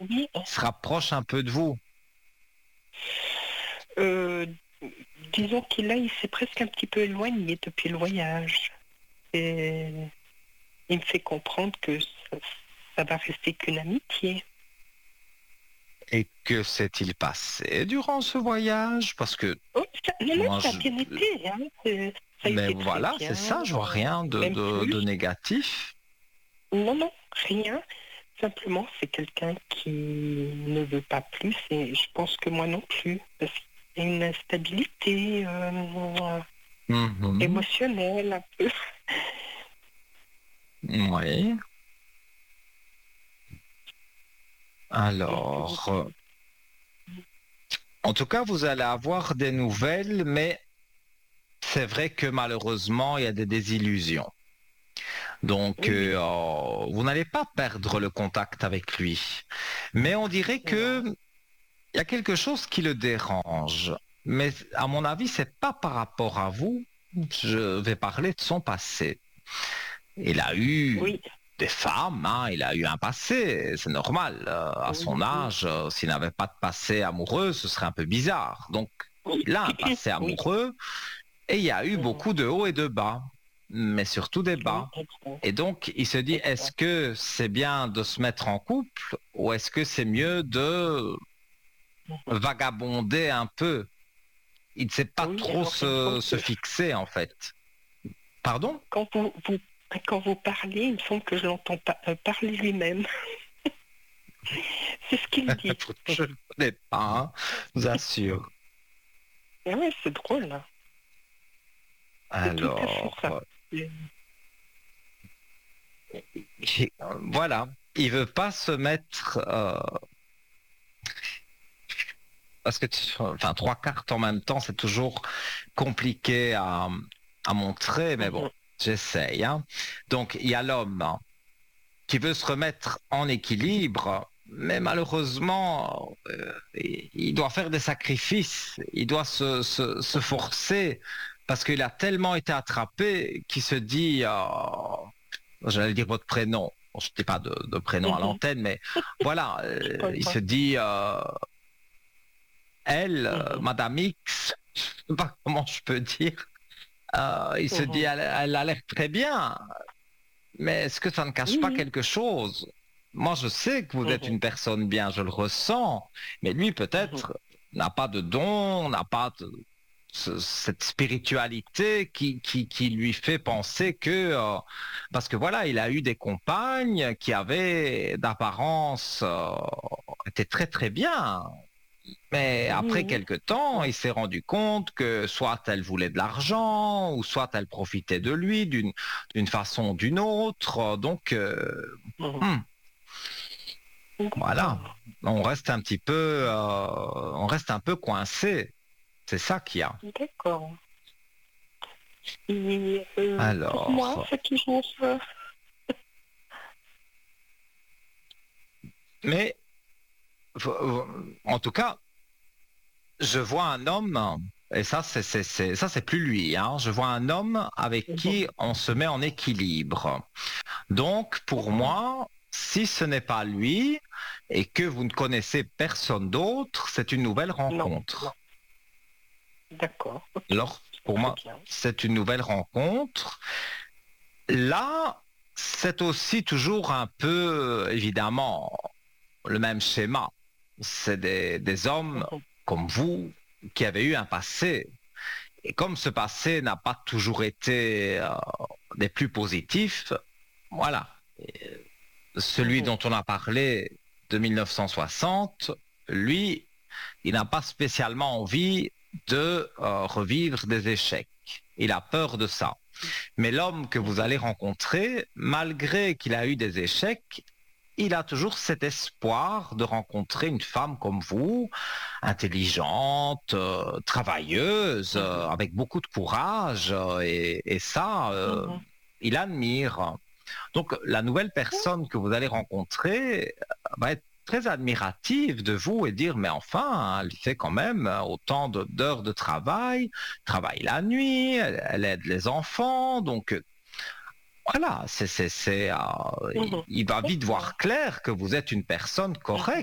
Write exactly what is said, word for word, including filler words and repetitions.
Oui. se rapproche un peu de vous. Euh, disons qu'il là, il s'est presque un petit peu éloigné depuis le voyage. Et il me fait comprendre que ça, ça va rester qu'une amitié. Et que s'est-il passé durant ce voyage? Parce que Oh, ça, non, non, moi, ça a je... bien été. Hein. C'est- Ça a Mais été très voilà, c'est bien. ça, je vois rien de, Même de, plus. de négatif. Non, non, rien. Simplement, c'est quelqu'un qui ne veut pas plus et je pense que moi non plus. Parce qu'il y a une instabilité euh, Mhm. émotionnelle un peu. Oui. Donc, Alors, euh, en tout cas, vous allez avoir des nouvelles, mais c'est vrai que malheureusement, il y a des désillusions. Donc, oui, euh, oh, vous n'allez pas perdre le contact avec lui. Mais on dirait oui, que non. il y a quelque chose qui le dérange. Mais à mon avis, c'est pas par rapport à vous. Je vais parler de son passé. Il a eu Oui, des femmes, hein, il a eu un passé, c'est normal. Euh, à oui, son oui, âge, euh, s'il n'avait pas de passé amoureux, ce serait un peu bizarre. Donc, il a un passé oui. amoureux et il y a eu Mhm. beaucoup de hauts et de bas, mais surtout des Oui, bas. exact, Et donc, il se dit, est-ce exact. que c'est bien de se mettre en couple ou est-ce que c'est mieux de Mhm. vagabonder un peu? Il ne sait pas Oui, trop alors il me semble se, se que fixer, en fait. Pardon? quand vous, vous, quand vous parlez, il me semble que je l'entends pas, euh, parler lui-même. C'est ce qu'il dit. Je ne connais pas, hein, je vous assure. Et ouais, c'est drôle, hein. C'est tout à fait ça. Alors, Euh, j'ai- voilà, il veut pas se mettre euh, parce que tu- enfin trois cartes en même temps, c'est toujours compliqué à, à montrer, mais bon, mhm. j'essaye. Hein. Donc il y a l'homme hein, qui veut se remettre en équilibre, mais malheureusement, euh, il doit faire des sacrifices, il doit se, se, se forcer parce qu'il a tellement été attrapé qu'il se dit. Euh, J'allais dire votre prénom. Bon, je ne dis pas de, de prénom à Mhm. l'antenne, mais voilà, Je euh, il se comprends. dit, euh, elle, euh, Mhm. Madame X, je sais pas comment je peux dire, euh, il se dit, Mhm. elle, elle a l'air très bien, mais est-ce que ça ne cache pas Oui, quelque chose? Moi, je sais que vous êtes mhm. une personne bien, je le ressens, mais lui, Mhm. peut-être, n'a pas de don, n'a pas de, ce- cette spiritualité qui, qui, qui lui fait penser que, euh, parce que voilà, il a eu des compagnes qui avaient d'apparence, euh, étaient très très bien. Mais Oui, après oui. quelque temps, Ouais. il s'est rendu compte que soit elle voulait de l'argent, ou soit elle profitait de lui d'une d'une façon ou d'une autre. Donc, euh, Mhm. hmm, voilà, D'accord. on reste un petit peu, euh, on reste un peu coincé. C'est ça qu'il y a. D'accord. Et euh, pour moi, Alors, c'est toujours... euh, mais en tout cas, je vois un homme, et ça, c'est, c'est, c'est- ça, c'est plus lui, hein. Je vois un homme avec mhm. qui on se met en équilibre. Donc, pour D'accord. moi, si ce n'est pas lui et que vous ne connaissez personne d'autre, c'est une nouvelle Non, non. rencontre. D'accord. Ok. Alors, pour Très moi, bien. c'est une nouvelle rencontre. Là, c'est aussi toujours un peu, évidemment, le même schéma. C'est des, des hommes Mhm. comme vous qui avez eu un passé. Et comme ce passé n'a pas toujours été euh, des plus positifs, voilà. Et celui Mhm. dont on a parlé de mille neuf cent soixante, lui, il n'a pas spécialement envie de euh, revivre des échecs. Il a peur de ça. Mais l'homme que vous Mhm. allez rencontrer, malgré qu'il a eu des échecs, il a toujours cet espoir de rencontrer une femme comme vous, intelligente, euh, travailleuse, euh, Mhm. avec beaucoup de courage, euh, et, et ça, euh, Mhm. il admire. Donc la nouvelle personne que vous allez rencontrer va être très admirative de vous et dire mais enfin elle fait quand même autant de- d'heures de travail, travaille la nuit, elle, elle aide les enfants, donc voilà, c'est, c'est, c'est, euh, Mhm. il va vite D'accord. voir clair que vous êtes une personne correcte.